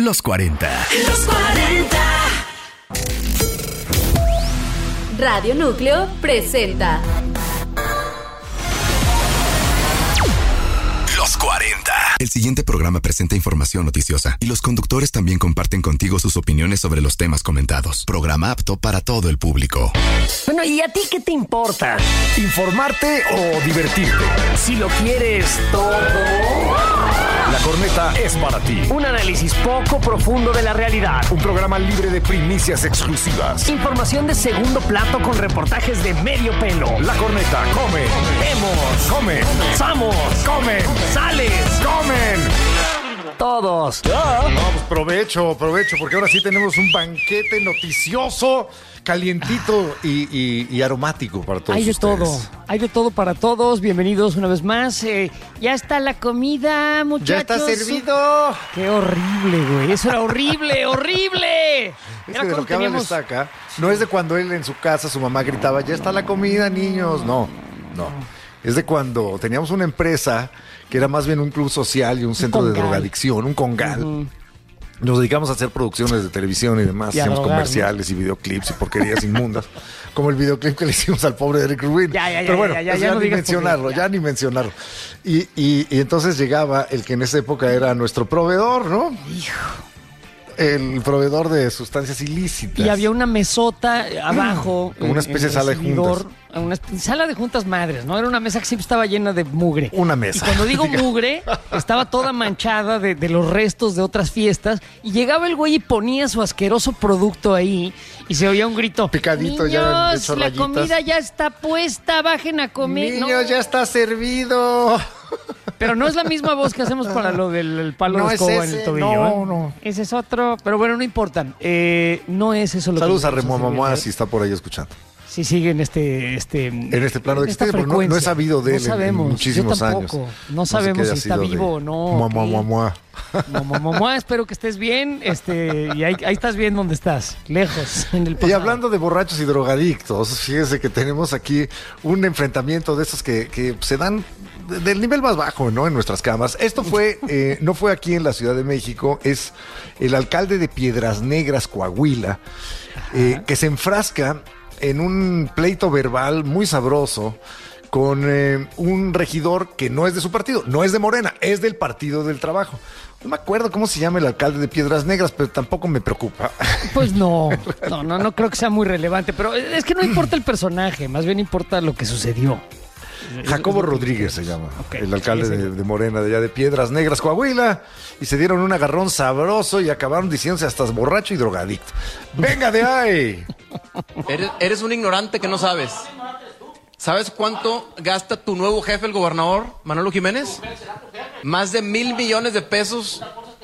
Los 40. Los 40. Radio Núcleo presenta Los 40. El siguiente programa presenta información noticiosa y los conductores también comparten contigo sus opiniones sobre los temas comentados. Programa apto para todo el público. Bueno, ¿y a ti qué te importa? ¿Informarte o divertirte? Si lo quieres todo, La Corneta es para ti. un análisis poco profundo de la realidad. Un programa libre de primicias exclusivas. Información de segundo plato con reportajes de medio pelo. La Corneta come, Vemos, come, comenzamos, come, sales, comen. todos. No, pues provecho, porque ahora sí tenemos un banquete noticioso, calientito y aromático para todos Hay de ustedes. hay de todo para todos. Bienvenidos una vez más. Ya está la comida, muchachos. ¡Ya está servido! Qué horrible, güey. Eso era horrible, horrible. Es Era que de cuando lo que habla teníamos- destaca, no es de cuando él en su casa, su mamá gritaba, ya está la comida, niños. No. Es de cuando teníamos una empresa que era más bien un club social y un centro de congal. drogadicción, un congal. Nos dedicamos a hacer producciones de televisión y demás. Y a Hacíamos drogar, comerciales y videoclips y porquerías inmundas. Como el videoclip que le hicimos al pobre Eric Rubin. Ya, Pero bueno, ya eso no ni digas mencionarlo, porque- ya ni mencionarlo. Y entonces llegaba el que en esa época era nuestro proveedor, ¿no? El proveedor de sustancias ilícitas. Y había una mesota abajo. Como una especie de sala de recibidor, una sala de juntas madres, ¿no? Era una mesa que siempre estaba llena de mugre. Una mesa. Y cuando digo mugre, estaba toda manchada de los restos de otras fiestas. Y llegaba el güey y ponía su asqueroso producto ahí. Y se oía un grito. Picadito, Niños, ya hecho la rayitas. comida ya está puesta, bajen a comer. Niños, No, ya está servido. pero no es la misma voz que hacemos para lo del palo No de es escoba en ese, el tobillo. no, ¿eh? no. Ese es otro. Pero bueno, no importa. No es eso lo que... Saludos a nos vamos Remomamoa servir, ¿eh? si está por ahí escuchando. Sí, sigue en este En este plano de esta existencia, pero no he frecuencia. sabido de él en sabemos, muchísimos yo tampoco. años. No sé sabemos qué haya si está sido de vivo o no. Mua, mua, mua, mua. Mamá, espero que estés bien. Y ahí estás bien donde estás, lejos, en el pasado. Y hablando de borrachos y drogadictos, fíjese que tenemos aquí un enfrentamiento de esos que se dan del nivel más bajo, ¿no? En nuestras camas. Esto fue, no fue aquí en la Ciudad de México, es el alcalde de Piedras Negras, Coahuila, que se enfrasca en un pleito verbal muy sabroso con un regidor que no es de su partido, no es de Morena, es del Partido del Trabajo. No me acuerdo cómo se llama el alcalde de Piedras Negras, pero tampoco me preocupa. Pues no creo que sea muy relevante, pero es que no importa el personaje, más bien importa lo que sucedió. Jacobo Rodríguez se llama, Ok, el alcalde sí, sí. de Morena, de allá de Piedras Negras, Coahuila, y se dieron un agarrón sabroso y acabaron diciéndose hasta borracho y drogadicto. ¡Venga de ahí! Eres un ignorante que no sabes. ¿Sabes cuánto gasta tu nuevo jefe, el gobernador Manolo Jiménez? Más de 1,000 millones de pesos.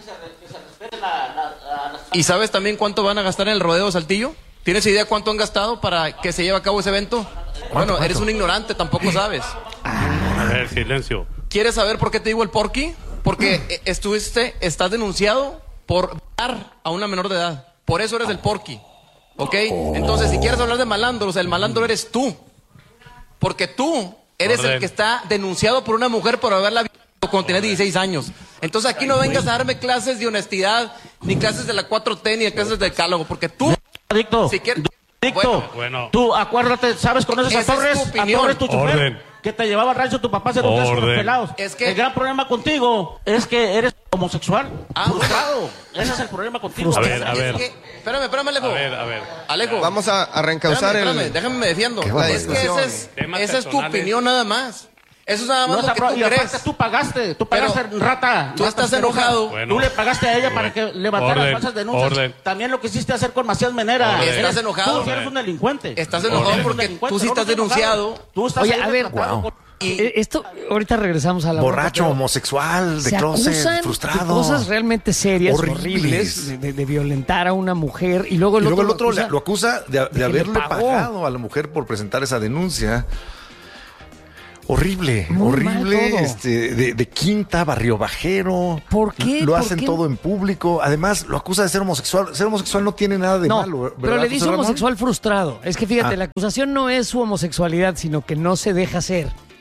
¿Y sabes también cuánto van a gastar en el rodeo de Saltillo? ¿Tienes idea cuánto han gastado para que se lleve a cabo ese evento? Bueno, eres un ignorante, tampoco sabes. A ver, silencio. ¿Quieres saber por qué te digo el porqui? Porque estás denunciado por dar a una menor de edad. Por eso eres el porqui. ¿Ok? Entonces, si quieres hablar de malandros, el malandro eres tú. Porque tú eres Orden. el que está denunciado por una mujer por haberla violado cuando tenía 16 años. Entonces, aquí no vengas a darme clases de honestidad, ni clases de la 4T, ni clases de decálogo. Porque tú, Adicto, si quieres... adicto. Bueno. Tú acuérdate, ¿sabes? ¿Conoces Esa a es tu Torres? A opinión. Torres, tu chofer, Orden. que te llevaba al rancho tu papá, se lo con los Orden. pelados. Es que- El gran problema contigo es que eres homosexual, frustrado. Ese es el problema contigo. A ver, a ver. Es que, espérame, Alejo. A ver. Alejo. Vamos a reencauzar Espérame, déjame me defiendo. Qué Es barbaridad. que Temas esa es tu personales. opinión nada más. Eso es nada más No, lo que tú y aparte crees. tú pagaste, rata. tú rata estás asquerosa. enojado. Bueno. Tú le pagaste a ella para que levantara Orden, las falsas denuncias. orden. También lo quisiste hacer con Macías Menera. Orden. ¿Estás enojado? Tú sí eres un delincuente. Estás Tú enojado eres un porque delincuente, tú sí no estás enojado. denunciado. Tú estás Oye, ahí a ver, retratado wow. con- Esto, ahorita regresamos a la Borracho, bronca, homosexual, de se closet, acusan frustrado. de cosas realmente serias, Horribles. horribles, de violentar a una mujer y luego Y luego el otro acusa lo acusa de que le haberle pagó. pagado a la mujer por presentar esa denuncia. Horrible, Muy horrible, mal todo. de quinta, barrio bajero. ¿Por qué? Lo ¿Por hacen qué? todo en público. Además, lo acusa de ser homosexual. Ser homosexual no tiene nada de No, malo, ¿verdad, pero le José dice Ramón? homosexual frustrado. Es que fíjate, Ah. la acusación no es su homosexualidad, sino que no se deja ser.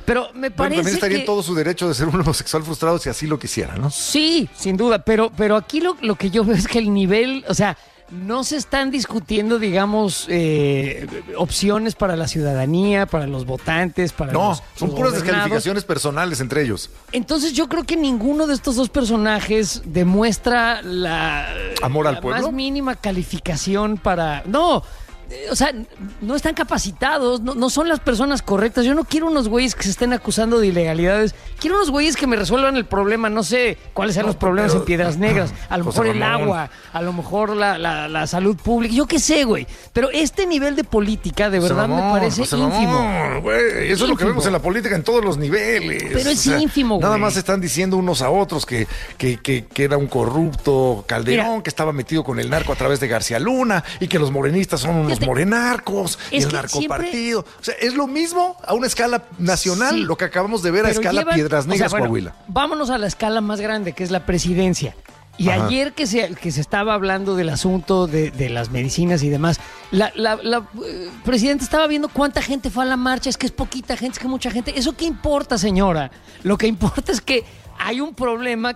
Pero me Bueno, parece también estaría que... en todo su derecho de ser un homosexual frustrado si así lo quisiera, ¿no? Sí, sin duda, pero aquí lo que yo veo es que el nivel, o sea, no se están discutiendo, digamos, opciones para la ciudadanía, para los votantes, para No, los son puras gobernados. descalificaciones personales entre ellos. Entonces yo creo que ninguno de estos dos personajes demuestra ¿Amor al la pueblo? más mínima calificación para... No, o sea, no están capacitados, no son las personas correctas. Yo no quiero unos güeyes que se estén acusando de ilegalidades. Quiero unos güeyes que me resuelvan el problema. No sé cuáles sean los problemas en Piedras Negras. A lo José mejor el Ramón. agua, a lo mejor la salud pública. Yo qué sé, güey. Pero este nivel de política de verdad me parece ínfimo. Güey, eso es lo que vemos en la política en todos los niveles. Pero es ínfimo, Nada güey. más están diciendo unos a otros que era un corrupto Calderón, Mira. que estaba metido con el narco a través de García Luna y que los morenistas son unos Fíjate, morenarcos y es el que narcopartido. O sea, es lo mismo a una escala nacional Sí. lo que acabamos de ver a Pero escala llevan- Piedras Negras, o sea, bueno, Coahuila. Vámonos a la escala más grande, que es la presidencia. Y Ajá. ayer que se estaba hablando del asunto de las medicinas y demás, la presidenta estaba viendo cuánta gente fue a la marcha. Es que es poquita gente, es que mucha gente. ¿Eso qué importa, señora? Lo que importa es que hay un problema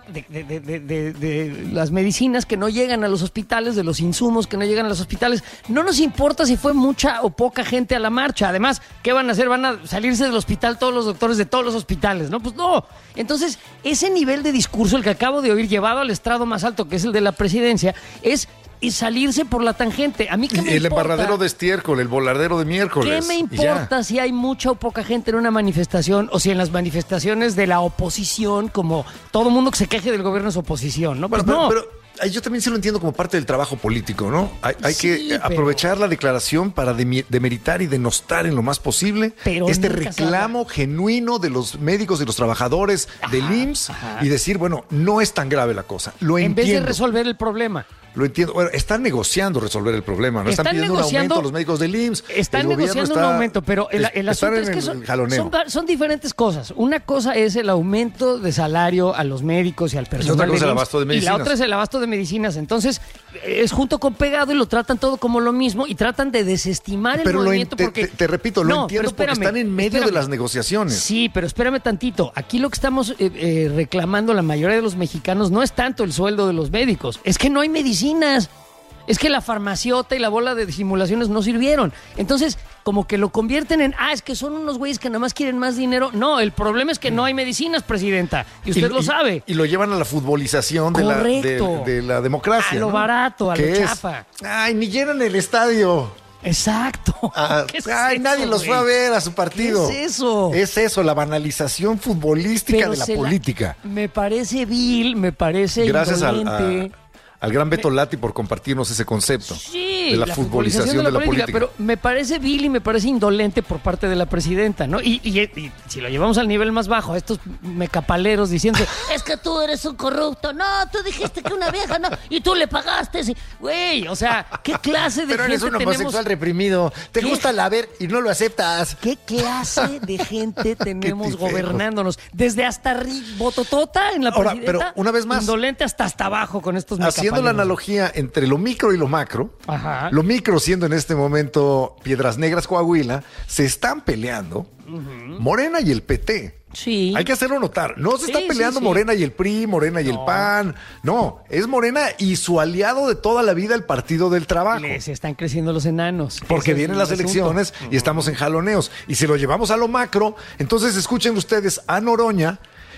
de las medicinas que no llegan a los hospitales, de los insumos que no llegan a los hospitales. No nos importa si fue mucha o poca gente a la marcha. Además, ¿qué van a hacer? ¿Van a salirse del hospital todos los doctores de todos los hospitales? No, pues no. Entonces, ese nivel de discurso, el que acabo de oír, llevado al estrado más alto, que es el de la presidencia, es salirse por la tangente. A mí qué me El importa. embarradero de estiércol, el voladero de miércoles. ¿Qué me y ya. importa si hay mucha o poca gente en una manifestación o si en las manifestaciones de la oposición, como todo mundo que se queje del gobierno es oposición, ¿no? Pues Bueno, no. pero yo también sí lo entiendo como parte del trabajo político, ¿no? Hay Sí, que pero- aprovechar la declaración para demeritar y denostar en lo más posible Pero este nunca se reclamo genuino de los médicos y los trabajadores del IMSS y decir, bueno, no es tan grave la cosa. Lo en vez de entiendo. resolver el problema. Lo entiendo. Bueno, están negociando resolver el problema, ¿no? Están pidiendo un aumento a los médicos del IMSS. Están El gobierno negociando está- un aumento, pero el asunto están es en que el jaloneo. son diferentes cosas. Una cosa es el aumento de salario a los médicos y al personal otra cosa es el IMSS, abasto de y la medicinas. otra es el abasto de medicinas. Entonces, es junto con pegado y lo tratan todo como lo mismo y tratan de desestimar el Pero movimiento porque... te repito, lo No, entiendo pero porque espérame, están en medio de espérame. las negociaciones. Sí, pero espérame tantito. Aquí lo que estamos reclamando la mayoría de los mexicanos no es tanto el sueldo de los médicos, es que no hay medicinas. Es que la farmaciota y la bola de simulaciones no sirvieron. Entonces, como que lo convierten en, es que son unos güeyes que nada más quieren más dinero. No, el problema es que no hay medicinas, presidenta. Y usted lo sabe. Y lo llevan a la futbolización de Correcto. la democracia. A lo ¿no? barato, a lo ¿Qué es? chafa. Ay, ni llenan el estadio. Exacto. ¿Qué es eso, Nadie los fue a güey? ver a su partido. ¿Qué es eso? Es eso, la banalización futbolística Pero de la se política. Me parece vil, me parece Gracias indolente. al gran Beto Lati por compartirnos ese concepto Sí, de la futbolización de la política. Pero me parece vil y me parece indolente por parte de la presidenta, ¿no? Y si lo llevamos al nivel más bajo, a estos mecapaleros diciendo, es que tú eres un corrupto, no, tú dijiste que una vieja, no, y tú le pagaste, sí. Güey, o sea, ¿qué clase de Pero gente eres un tenemos? homosexual reprimido. Te ¿Qué? gusta la ver y no lo aceptas. ¿Qué clase de gente tenemos tipejos. gobernándonos? Desde hasta Bototota en la Ahora, presidenta, pero una vez más, indolente hasta abajo con estos haciendo la mecapaleros. analogía entre lo micro y lo macro, Ajá. lo micro siendo en este momento Piedras Negras, Coahuila, se están peleando Morena y el PT. Sí. Hay que hacerlo notar. No se Sí, está peleando sí. Morena y el PRI, Morena y el PAN. No, es Morena y su aliado de toda la vida, el Partido del Trabajo. Les están creciendo los enanos. Porque Ese es vienen el las asunto. elecciones y estamos en jaloneos. Y si lo llevamos a lo macro, entonces escuchen ustedes a Noroña,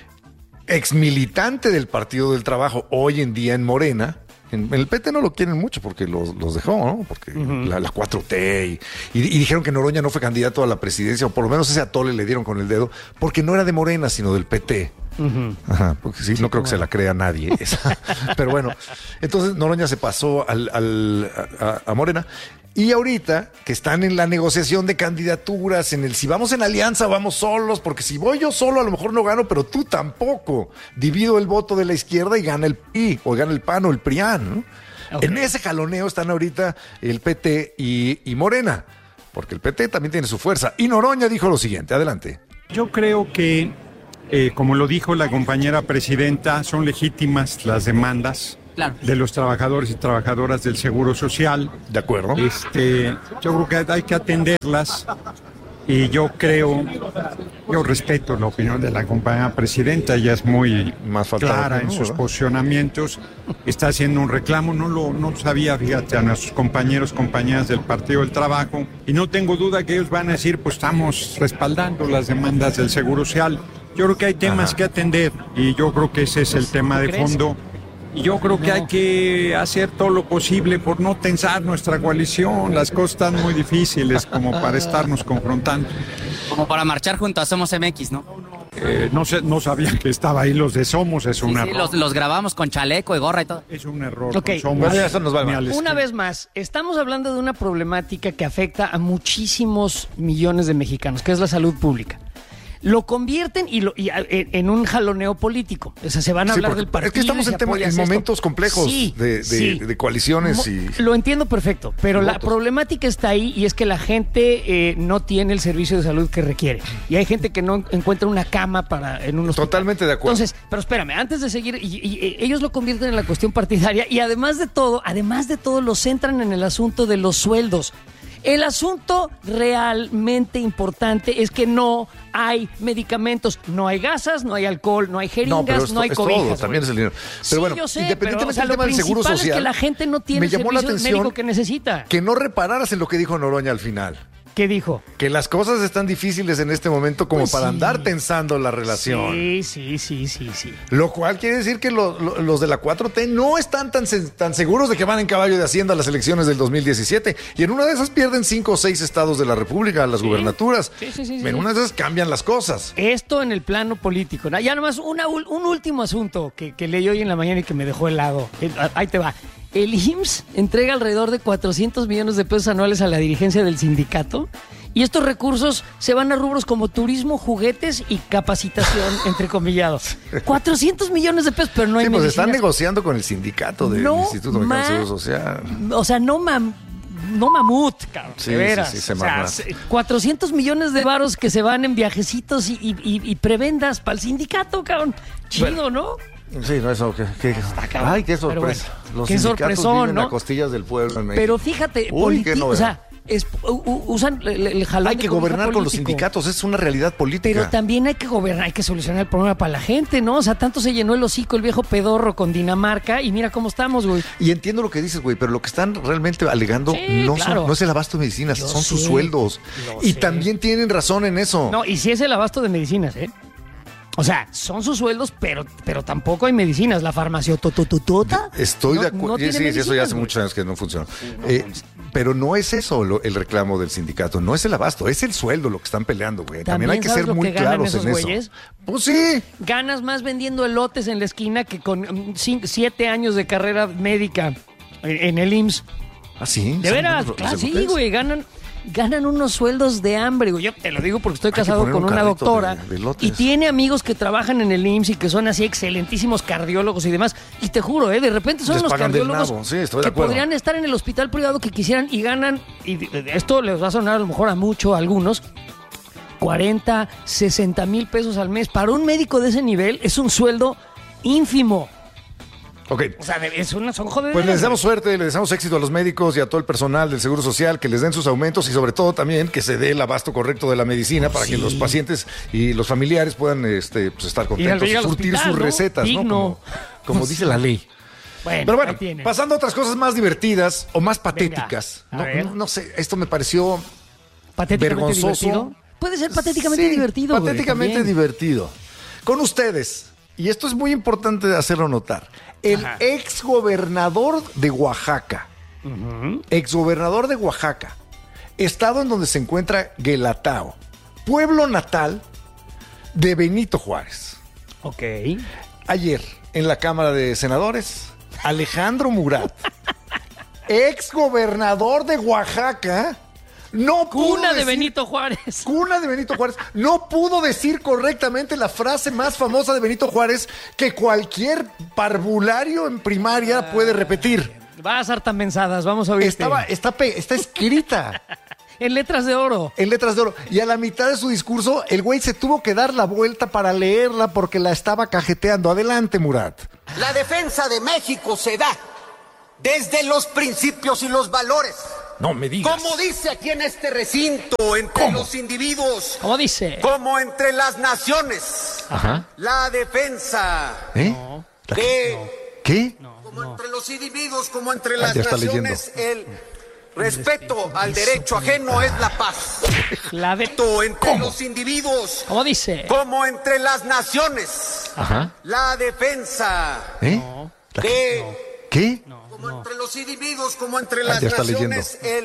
ex militante del Partido del Trabajo, hoy en día en Morena. En el PT no lo quieren mucho porque los dejó, ¿no? Porque la 4T y dijeron que Noroña no fue candidato a la presidencia, o por lo menos ese atole le dieron con el dedo, porque no era de Morena, sino del PT. Ajá, porque sí, no creo que se la crea nadie esa. Pero bueno, entonces Noroña se pasó a Morena. Y ahorita que están en la negociación de candidaturas, en el si vamos en alianza o vamos solos, porque si voy yo solo a lo mejor no gano, pero tú tampoco. Divido el voto de la izquierda y gana el PRI, o gana el PAN o el PRIAN, ¿no? Ok. En ese jaloneo están ahorita el PT y Morena, porque el PT también tiene su fuerza. Y Noroña dijo lo siguiente, adelante. Yo creo que, como lo dijo la compañera presidenta, son legítimas las demandas de los trabajadores y trabajadoras del Seguro Social. ¿De acuerdo? Yo creo que hay que atenderlas Y yo respeto la opinión de la compañera presidenta, ella es muy clara en sus posicionamientos, está haciendo un reclamo, no sabía, fíjate, a nuestros compañeras del Partido del Trabajo, y no tengo duda que ellos van a decir, pues estamos respaldando las demandas del Seguro Social. Yo creo que hay temas que atender, y yo creo que ese es el tema de fondo. Y yo creo que hay que hacer todo lo posible por no tensar nuestra coalición. Las cosas están muy difíciles como para estarnos confrontando. Como para marchar junto a Somos MX, ¿no? No sabía que estaba ahí los de Somos, es un error. Sí, los grabamos con chaleco y gorra y todo. Es un error. Okay. Somos, eso nos va mal. Una vez más, estamos hablando de una problemática que afecta a muchísimos millones de mexicanos, que es la salud pública. Lo convierten en un jaloneo político. O sea, se van a hablar del partido. Es que estamos en momentos complejos de coaliciones. Lo entiendo perfecto, pero la problemática está ahí y es que la gente no tiene el servicio de salud que requiere. Y hay gente que no encuentra una cama en un hospital. Totalmente de acuerdo. Entonces, pero espérame, antes de seguir, ellos lo convierten en la cuestión partidaria y además de todo, lo centran en el asunto de los sueldos. El asunto realmente importante es que no hay medicamentos, no hay gasas, no hay alcohol, no hay jeringas, no hay cobijas. Todo, también es el dinero. Pero bueno, yo sé, independientemente del tema del seguro social, es que la gente no tiene el servicio médico que necesita. Que no repararas en lo que dijo Noroña al final. ¿Qué dijo? Que las cosas están difíciles en este momento como para andar tensando la relación. Sí. Lo cual quiere decir que los de la 4T no están tan seguros de que van en caballo de Hacienda a las elecciones del 2017. Y en una de esas pierden 5 o 6 estados de la República, las gubernaturas. Sí. En una de esas cambian las cosas. Esto en el plano político. Ya nomás un último asunto que leí hoy en la mañana y que me dejó helado. Ahí te va. El IMSS entrega alrededor de 400 millones de pesos anuales a la dirigencia del sindicato y estos recursos se van a rubros como turismo, juguetes y capacitación, entrecomillados. 400 millones de pesos, pero no hay medicinas. Pues están negociando con el sindicato del Instituto Mexicano de Seguro Social. O sea, no mamut, cabrón, de veras. Sí, 400 millones de varos que se van en viajecitos y prebendas para el sindicato, cabrón. Chido, ¿no? Sí, no, eso, ay, qué sorpresa. Bueno, los qué sindicatos viven a costillas del pueblo en México. Pero fíjate, o sea, usan el jalón. Hay que gobernar con los sindicatos, es una realidad política. Pero también hay que gobernar, hay que solucionar el problema para la gente, ¿no? O sea, tanto se llenó el hocico el viejo pedorro con Dinamarca y mira cómo estamos, güey. Y entiendo lo que dices, güey, pero lo que están realmente alegando no es el abasto de medicinas, son sus sueldos. Y también tienen razón en eso. No, y sí es el abasto de medicinas, ¿eh? O sea, son sus sueldos, pero tampoco hay medicinas. La farmacéutica. Estoy de acuerdo. Sí, eso ya hace muchos años que no funciona. Pero no es eso el reclamo del sindicato. No es el abasto, es el sueldo lo que están peleando, güey. También hay que ser muy claros en eso. Güeyes? Pues sí. Ganas más vendiendo elotes en la esquina que con 7 años de carrera médica en el IMSS. ¿Ah, sí? ¿De veras? Claro, sí, güey. Ganan unos sueldos de hambre, güey. Yo te lo digo porque estoy casado con una doctora y tiene amigos que trabajan en el IMSS y que son así excelentísimos cardiólogos y demás. Y te juro, de repente son los cardiólogos que podrían estar en el hospital privado que quisieran y ganan, y esto les va a sonar a lo mejor a algunos, 40, 60 mil pesos al mes. Para un médico de ese nivel es un sueldo ínfimo. Okay. O sea, son jodidos. Pues les deseamos suerte, les deseamos éxito a los médicos y a todo el personal del Seguro Social, que les den sus aumentos y sobre todo también que se dé el abasto correcto de la medicina para que los pacientes y los familiares puedan pues estar contentos y surtir sus recetas, ¿no? Como dice la ley. Pero bueno, pasando a otras cosas más divertidas o más patéticas. No sé, esto me pareció vergonzoso. Divertido. Puede ser patéticamente divertido. Patéticamente divertido. Con ustedes, y esto es muy importante de hacerlo notar, el exgobernador de Oaxaca, exgobernador de Oaxaca, estado en donde se encuentra Guelatao, pueblo natal de Benito Juárez. Ok. Ayer, en la Cámara de Senadores, Alejandro Murat, exgobernador de Oaxaca, Cuna de Benito Juárez, no pudo decir correctamente la frase más famosa de Benito Juárez que cualquier parvulario en primaria puede repetir. Vas a hartar mensadas, vamos a oírte. Está escrita. En letras de oro. Y a la mitad de su discurso, el güey se tuvo que dar la vuelta para leerla porque la estaba cajeteando. Adelante, Murat. La defensa de México se da desde los principios y los valores No me digas. Como dice aquí en este recinto, entre los individuos. ¿Cómo dice? Como entre las naciones. Ajá. La defensa. No. ¿Qué? Como entre los individuos, como entre las ya está naciones, el respeto al derecho ajeno es la paz. Entre los individuos. ¿Cómo dice? Como entre las naciones. Ajá. La defensa. ¿Qué? Como entre los individuos, como entre las ya está naciones, leyendo.